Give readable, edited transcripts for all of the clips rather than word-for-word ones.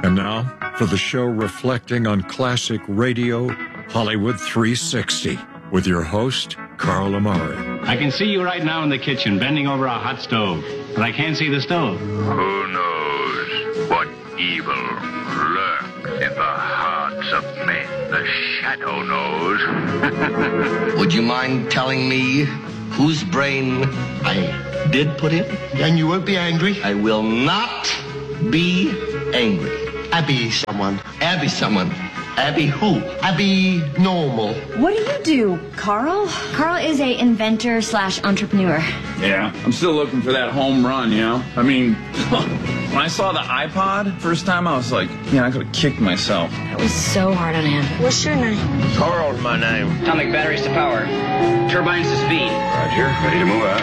And now, for the show reflecting on classic radio, Hollywood 360, with your host, Carl Amari. I can see you right now in the kitchen, bending over a hot stove, but I can't see the stove. Who knows what evil lurks in the hearts of men? The shadow knows. Would you mind telling me whose brain I did put in? And you won't be angry? I will not be angry. Abby someone. Abby someone. Abby who? Abby normal. What do you do, Carl? Carl is a inventor / entrepreneur. Yeah, I'm still looking for that home run, you know? I mean, when I saw the iPod first time, I was like, man, I could have kicked myself. It was so hard on him. What's your name? Carl's my name. Atomic batteries to power, turbines to speed. Roger, ready to move out.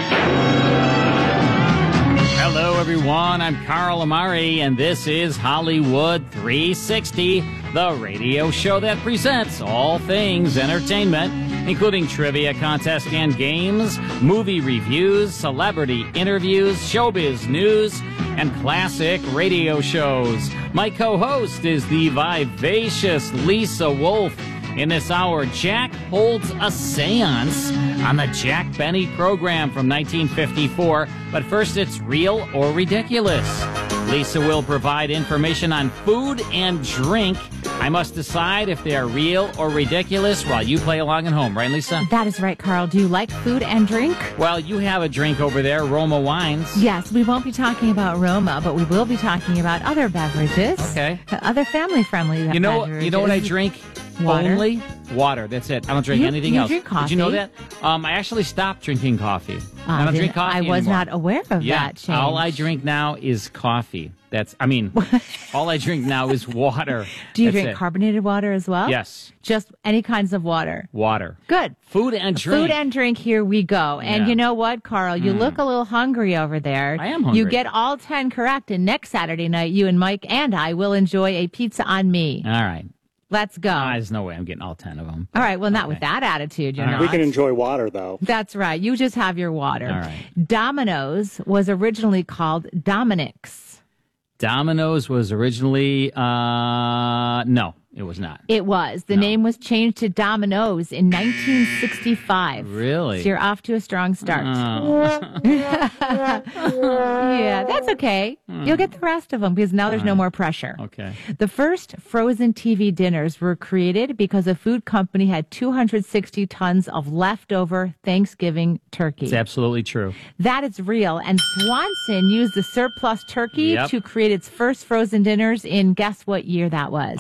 Hello, everyone. I'm Carl Amari, and this is Hollywood 360, the radio show that presents all things entertainment, including trivia contests and games, movie reviews, celebrity interviews, showbiz news, and classic radio shows. My co-host is the vivacious Lisa Wolf. In this hour, Jack holds a seance on the Jack Benny program from 1954. But first, it's Real or Ridiculous. Lisa will provide information on food and drink. I must decide if they are real or ridiculous while you play along at home. Right, Lisa? That is right, Carl. Do you like food and drink? Well, you have a drink over there, Roma Wines. Yes, we won't be talking about Roma, but we will be talking about other beverages. Okay. Other family-friendly beverages. You know what I drink? Water? Only water. That's it. I don't drink anything else. Drink coffee. Did you know that? I actually stopped drinking coffee. I don't drink coffee I was anymore. not aware of that change. All I drink now is coffee. All I drink now is water. Do you That's drink it. carbonated water as well? Yes. Just any kinds of water? Water. Good. Food and drink. Food and drink, here we go. And Yeah. you know what, Carl? You look a little hungry over there. I am hungry. You get all 10 correct, and next Saturday night, you and Mike and I will enjoy a pizza on me. All right. Let's go. There's no way I'm getting all 10 of them. All right, well, not with that attitude, you're All not. right. We can enjoy water, though. That's right. You just have your water. All right. Domino's was originally called Dominick's. Domino's was originally, no, it was not. It was. The name was changed to Domino's in 1965. Really? So you're off to a strong start. Oh. Yeah, that's okay. You'll get the rest of them because now there's no more pressure. Okay. The first frozen TV dinners were created because a food company had 260 tons of leftover Thanksgiving turkey. It's absolutely true. That is real. And Swanson used the surplus turkey Yep. to create its first frozen dinners in, guess what year that was?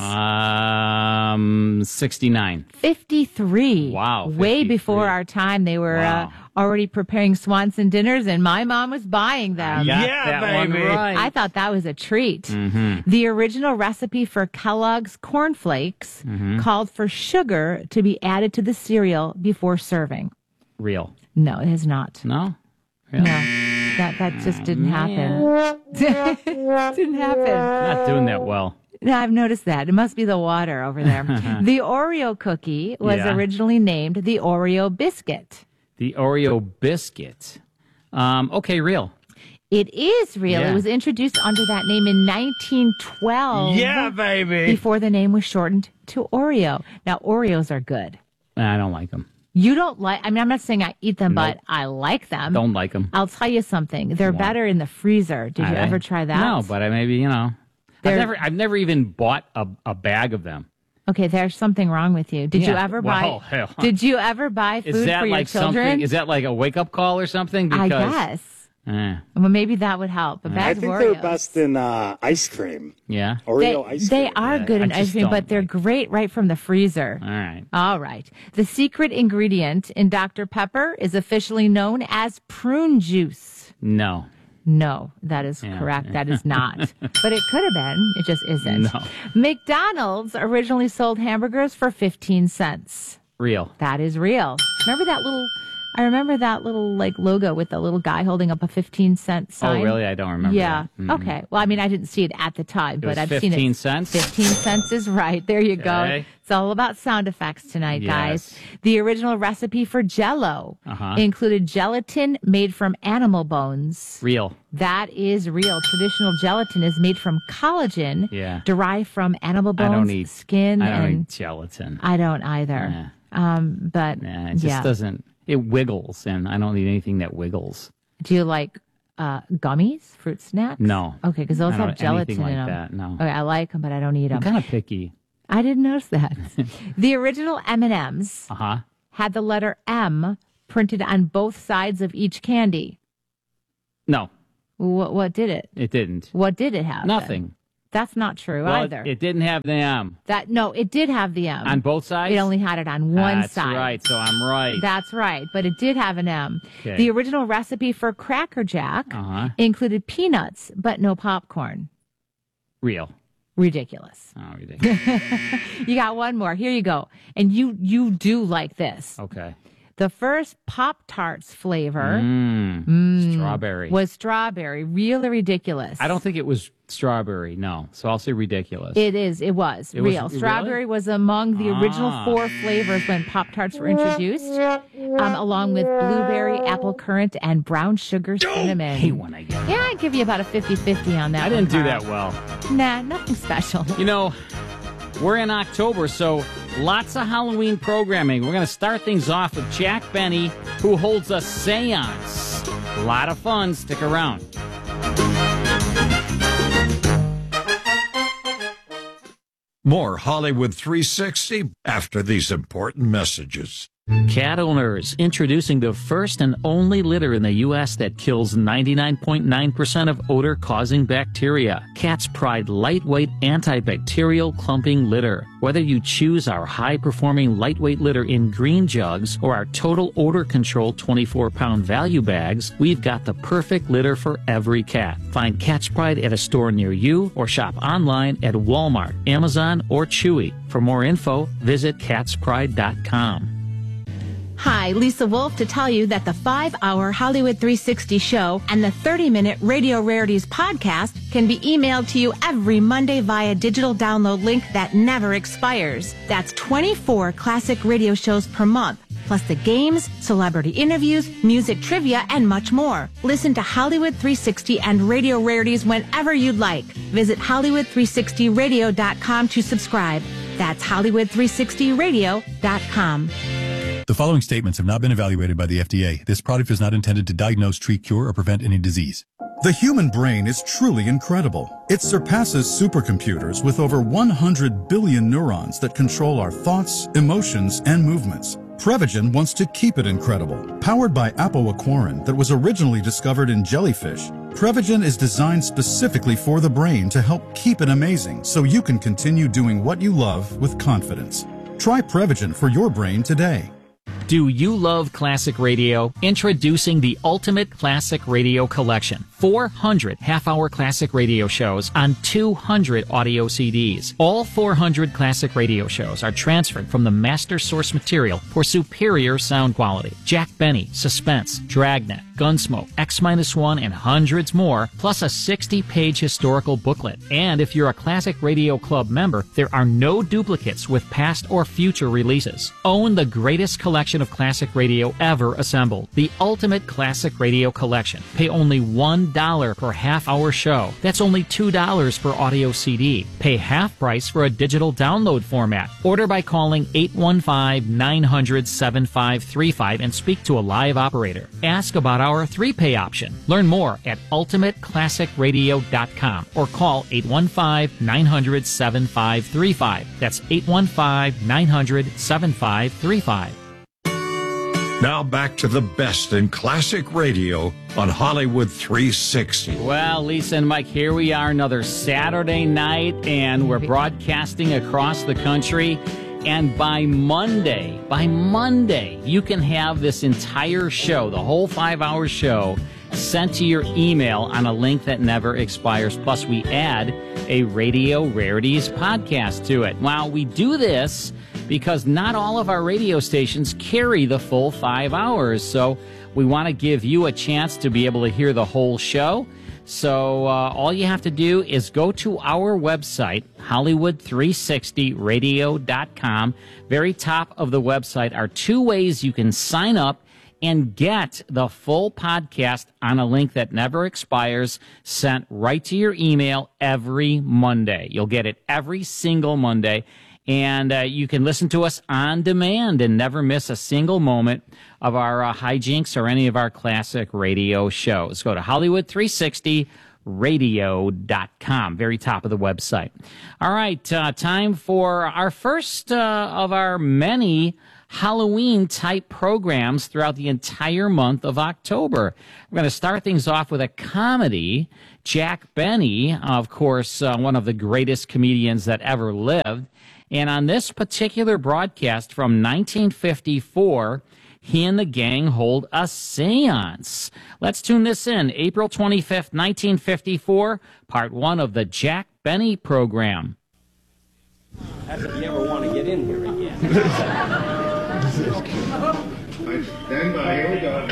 69. 53. Wow, Way 53. before our time. They were Wow. already preparing Swanson dinners, and my mom was buying them. Got that one right. I thought that was a treat. Mm-hmm. The original recipe for Kellogg's Corn Flakes Mm-hmm. called for sugar to be added to the cereal before serving. Real. No, it has not. No? Really? No, that just didn't happen. Didn't happen. Not doing that well. No, I've noticed that. It must be the water over there. The Oreo cookie was Yeah. originally named the Oreo biscuit. The Oreo biscuit. Okay, real. It is real. Yeah. It was introduced under that name in 1912. Yeah, baby. Before the name was shortened to Oreo. Now, Oreos are good. I don't like them. You don't like, I mean, I'm not saying I eat them, Nope. but I like them. Don't like them. I'll tell you something. They're better in the freezer. Did you ever try that? No, but I maybe, you know. They're- I've never even bought a bag of them. Okay, there's something wrong with you. Did you Yeah, ever well, buy? hell. Did you ever buy food Is that for your like children? something? Is that like a wake up call or something? I Because, guess. Eh, Well, maybe that would help. A I bag think of they're Oreos. best in ice cream. yeah. Oreo ice cream. They are Yeah, good in I ice just cream, don't but they're like- great right from the freezer. All right. All right. The secret ingredient in Dr. Pepper is officially known as prune juice. No. No, that is Yeah. correct. That is not. But it could have been. It just isn't. No. McDonald's originally sold hamburgers for 15 cents. Real. That is real. Remember that little I remember that little logo with the little guy holding up a 15-cent sign. Oh, really? I don't remember. Yeah. That. Okay. Well, I mean, I didn't see it at the time, but I've seen it. 15 cents? 15 cents is right. There you go. Okay. It's all about sound effects tonight, guys. Yes. The original recipe for Jell-O included gelatin made from animal bones. Real. That is real. Traditional gelatin is made from collagen, derived from animal bones, skin. I don't eat gelatin. I don't either. But it just doesn't. It wiggles, and I don't eat anything that wiggles. Do you like gummies, fruit snacks? No. Okay, because those have gelatin like in them. that, no. Okay, I like them, but I don't eat them. I'm kind of picky. I didn't notice that. The original M&Ms had the letter M printed on both sides of each candy. No. What did it? It didn't. What did it have? Nothing. Then? That's not true Well, either. It didn't have the M. It did have the M. On both sides? It only had it on one side. That's right, so I'm right. That's right, but it did have an M. Okay. The original recipe for Cracker Jack included peanuts, but no popcorn. Real. Ridiculous. Oh, ridiculous. You got one more. Here you go. And you do like this. Okay. The first Pop-Tarts flavor strawberry. Was strawberry. Really ridiculous. I don't think it was strawberry, no. So I'll say ridiculous. It is. It was real. Strawberry was among the original 4 flavors when Pop-Tarts were introduced, along with blueberry, apple currant, and brown sugar cinnamon. I hate when I get that. Yeah, I'd give you about a 50-50 on that. I didn't do that well. Nah, nothing special. You know, we're in October, so lots of Halloween programming. We're going to start things off with Jack Benny, who holds a seance. A lot of fun. Stick around. More Hollywood 360 after these important messages. Cat owners, introducing the first and only litter in the U.S. that kills 99.9% of odor-causing bacteria. Cat's Pride lightweight antibacterial clumping litter. Whether you choose our high-performing lightweight litter in green jugs or our total odor control 24-pound value bags, we've got the perfect litter for every cat. Find Cat's Pride at a store near you or shop online at Walmart, Amazon, or Chewy. For more info, visit catspride.com. Hi, Lisa Wolf to tell you that the 5-hour Hollywood 360 show and the 30-minute Radio Rarities podcast can be emailed to you every Monday via digital download link that never expires. That's 24 classic radio shows per month, plus the games, celebrity interviews, music trivia, and much more. Listen to Hollywood 360 and Radio Rarities whenever you'd like. Visit Hollywood360radio.com to subscribe. That's Hollywood360radio.com. The following statements have not been evaluated by the FDA. This product is not intended to diagnose, treat, cure, or prevent any disease. The human brain is truly incredible. It surpasses supercomputers with over 100 billion neurons that control our thoughts, emotions, and movements. Prevagen wants to keep it incredible. Powered by apoaquarin that was originally discovered in jellyfish, Prevagen is designed specifically for the brain to help keep it amazing so you can continue doing what you love with confidence. Try Prevagen for your brain today. Do you love classic radio? Introducing the Ultimate Classic Radio Collection. 400 half-hour classic radio shows on 200 audio CDs. All 400 classic radio shows are transferred from the master source material for superior sound quality. Jack Benny, Suspense, Dragnet, Gunsmoke, X-1, and hundreds more, plus a 60-page historical booklet. And if you're a Classic Radio Club member, there are no duplicates with past or future releases. Own the greatest collection of classic radio ever assembled. The Ultimate Classic Radio Collection. Pay only $1 per half-hour show. That's only $2 per audio CD. Pay half price for a digital download format. Order by calling 815-900-7535 and speak to a live operator. Ask about our 3-pay option. Learn more at ultimateclassicradio.com or call 815-900-7535. That's 815-900-7535. Now back to the best in classic radio on Hollywood 360. Well, Lisa and Mike, here we are another Saturday night, and we're broadcasting across the country. And by Monday, you can have this entire show, the whole 5-hour show, sent to your email on a link that never expires. Plus, we add a Radio Rarities podcast to it. Wow, we do this because not all of our radio stations carry the full 5 hours. So we want to give you a chance to be able to hear the whole show. So all you have to do is go to our website, Hollywood360radio.com. Very top of the website are 2 ways you can sign up and get the full podcast on a link that never expires, sent right to your email every Monday. You'll get it every single Monday. And you can listen to us on demand and never miss a single moment of our hijinks or any of our classic radio shows. Go to Hollywood360radio.com, very top of the website. All right, time for our first of our many Halloween-type programs throughout the entire month of October. We're going to start things off with a comedy. Jack Benny, of course, one of the greatest comedians that ever lived. And on this particular broadcast from 1954, he and the gang hold a seance. Let's tune this in. April 25th, 1954, part 1 of the Jack Benny program. As if you ever want to get in here again. Stand by, here we go.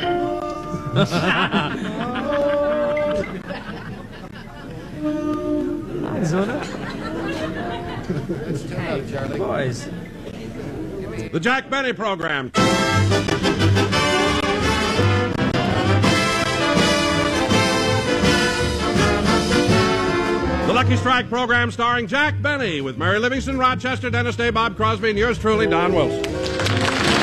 Hey, Charlie. Boys. The Jack Benny program. The Lucky Strike program starring Jack Benny with Mary Livingston, Rochester, Dennis Day, Bob Crosby, and yours truly, Don Wilson.